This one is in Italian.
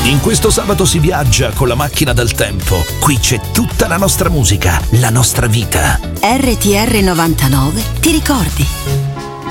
In questo sabato si viaggia con la macchina del tempo. Qui c'è tutta la nostra musica, la nostra vita. RTR 99 ti ricordi?